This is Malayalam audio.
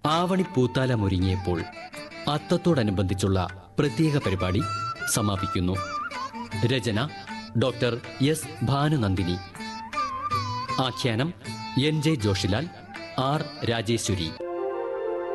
ആവണിപ്പൂത്താലമൊരുങ്ങിയപ്പോൾ അത്തത്തോടനുബന്ധിച്ചുള്ള പ്രത്യേക പരിപാടി സമാപിക്കുന്നു. രചന ഡോക്ടർ എസ് ഭാനുനന്ദിനി. ആഖ്യാനം N J Joshilal, R Rajeshwari.